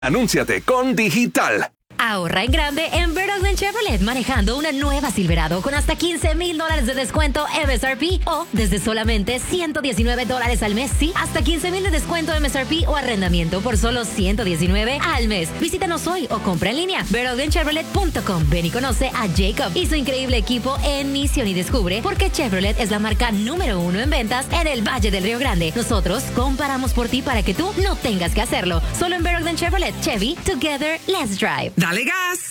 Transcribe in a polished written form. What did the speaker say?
Anúnciate con Digital. Ahorra en grande en Bergman Chevrolet manejando una nueva Silverado con hasta $15,000 de descuento MSRP o desde solamente $119 al mes. Sí, hasta $15,000 de descuento MSRP o arrendamiento por solo $119 al mes. Visítanos hoy o compra en línea. BergmanChevrolet.com. Ven y conoce a Jacob y su increíble equipo en misión y descubre por qué Chevrolet es la marca número 1 en ventas en el Valle del Río Grande. Nosotros comparamos por ti para que tú no tengas que hacerlo. Solo en Bergman Chevrolet. Chevy, together, let's drive. ¡Dale gas!